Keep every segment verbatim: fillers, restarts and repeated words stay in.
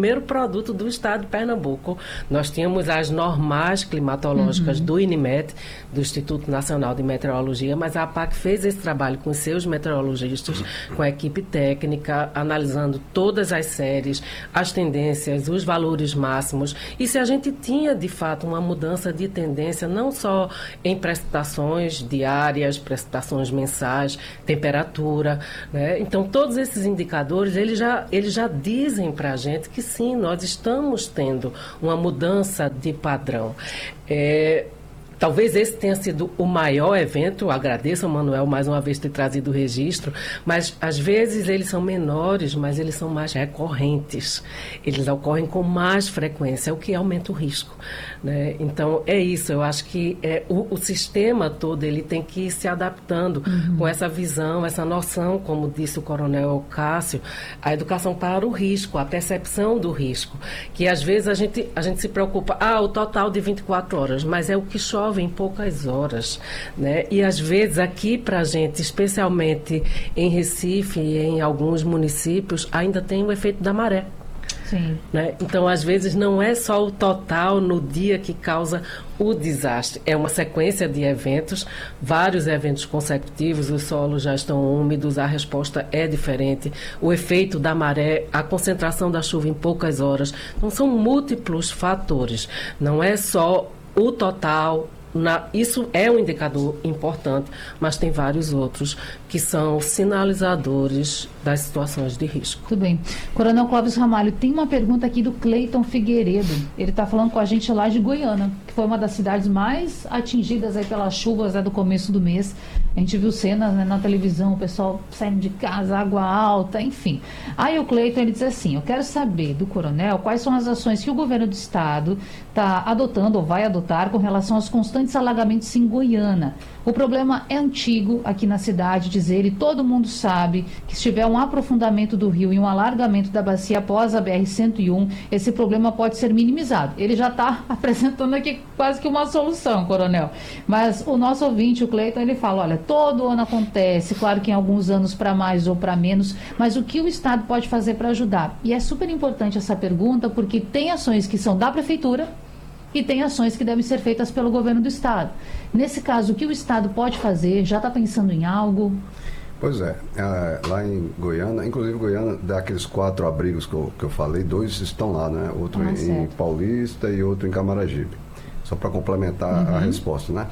primeiro produto do estado de Pernambuco. Nós tínhamos as normais climatológicas uhum. do INMET, do Instituto Nacional de Meteorologia, mas a APAC fez esse trabalho com seus meteorologistas, com a equipe técnica, analisando todas as séries, as tendências, os valores máximos, e se a gente tinha, de fato, uma mudança de tendência, não só em precipitações diárias, precipitações mensais, temperatura, né? Então, todos esses indicadores, eles já, eles já dizem para a gente que sim, nós estamos tendo uma mudança de padrão. É... Talvez esse tenha sido o maior evento, agradeço ao Manuel mais uma vez ter trazido o registro, mas às vezes eles são menores, mas eles são mais recorrentes, eles ocorrem com mais frequência, o que aumenta o risco, né? Então é isso, eu acho que é, o, o sistema todo ele tem que ir se adaptando uhum. com essa visão, essa noção, como disse o coronel Cássio, a educação para o risco, a percepção do risco, que às vezes a gente, a gente se preocupa, ah, o total de vinte e quatro horas, mas é o que chove em poucas horas, né? E às vezes aqui para a gente, especialmente em Recife e em alguns municípios, ainda tem o efeito da maré. Sim. Né? Então, às vezes, não é só o total no dia que causa o desastre. É uma sequência de eventos, vários eventos consecutivos, os solos já estão úmidos, a resposta é diferente, o efeito da maré, a concentração da chuva em poucas horas. Então, são múltiplos fatores. Não é só o total. Na, isso é um indicador importante, mas tem vários outros que são sinalizadores das situações de risco. Tudo bem. Coronel Clóvis Ramalho, tem uma pergunta aqui do Cleiton Figueiredo. Ele está falando com a gente lá de Goiânia, que foi uma das cidades mais atingidas aí pelas chuvas, né, do começo do mês. A gente viu cenas, né, na televisão, o pessoal saindo de casa, água alta, enfim. Aí o Cleiton, ele diz assim, eu quero saber do coronel quais são as ações que o governo do estado está adotando ou vai adotar com relação aos constantes alagamentos em Goiânia. O problema é antigo aqui na cidade, diz ele, todo mundo sabe que se tiver um aprofundamento do rio e um alargamento da bacia após a B R cento e um, esse problema pode ser minimizado. Ele já está apresentando aqui quase que uma solução, coronel. Mas o nosso ouvinte, o Cleiton, ele fala, olha, todo ano acontece, claro que em alguns anos para mais ou para menos, mas o que o Estado pode fazer para ajudar? E é super importante essa pergunta, porque tem ações que são da Prefeitura, e tem ações que devem ser feitas pelo governo do Estado. Nesse caso, o que o Estado pode fazer? Já está pensando em algo? Pois é, lá em Goiânia, inclusive Goiânia, daqueles quatro abrigos que eu, que eu falei, dois estão lá, né? Outro ah, em certo. Paulista e outro em Camaragibe. Só para complementar uhum. a resposta, né?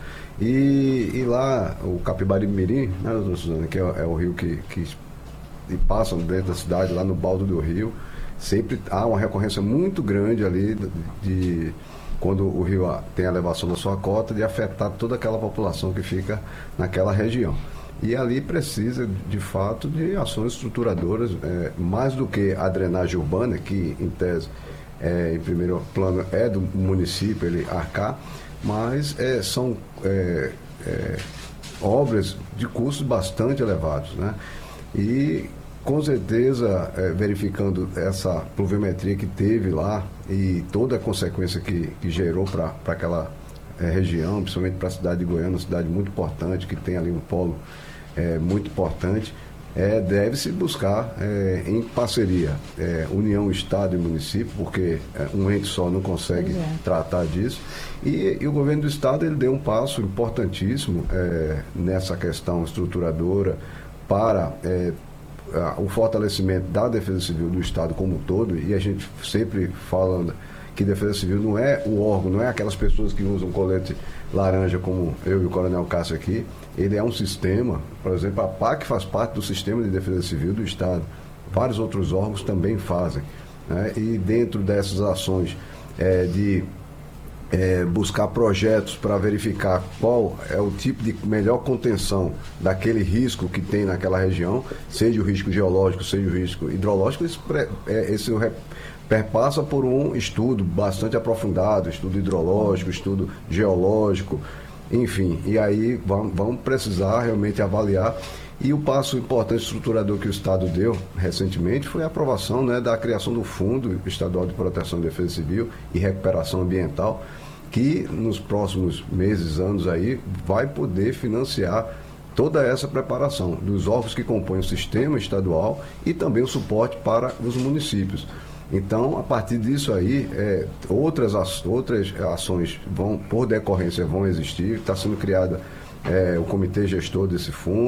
E, e lá, o Capibari-Mirim, né, doutora Suzana, que é, é o rio que, que passa dentro da cidade, lá no baldo do rio, sempre há uma recorrência muito grande ali de... de quando o rio tem a elevação da sua cota, de afetar toda aquela população que fica naquela região. E ali precisa, de fato, de ações estruturadoras, é, mais do que a drenagem urbana, que, em tese, é, em primeiro plano, é do município, ele arcar, mas é, são é, é, obras de custos bastante elevados, né? E com certeza, é, verificando essa pluviometria que teve lá e toda a consequência que, que gerou para aquela é, região, principalmente para a cidade de Goiânia, uma cidade muito importante, que tem ali um polo é, muito importante, é, deve-se buscar é, em parceria, é, União, Estado e município, porque é, um ente só não consegue é. tratar disso. E, e o governo do Estado ele deu um passo importantíssimo é, nessa questão estruturadora para... É, o fortalecimento da Defesa Civil do Estado como um todo, e a gente sempre falando que Defesa Civil não é o órgão, não é aquelas pessoas que usam colete laranja como eu e o Coronel Cássio aqui, ele é um sistema, por exemplo, a PAC faz parte do sistema de Defesa Civil do Estado, vários outros órgãos também fazem, né? E dentro dessas ações é, de É, buscar projetos para verificar qual é o tipo de melhor contenção daquele risco que tem naquela região, seja o risco geológico, seja o risco hidrológico, esse, é, esse perpassa por um estudo bastante aprofundado, estudo hidrológico, estudo geológico, enfim, e aí vamos, vamos precisar realmente avaliar. E o passo importante estruturador que o Estado deu recentemente foi a aprovação, né, da criação do Fundo Estadual de Proteção e Defesa Civil e Recuperação Ambiental, que nos próximos meses, anos aí, vai poder financiar toda essa preparação dos órgãos que compõem o sistema estadual e também o suporte para os municípios. Então, a partir disso aí, é, outras, outras ações vão, por decorrência, vão existir. Está sendo criada é, o comitê gestor desse fundo.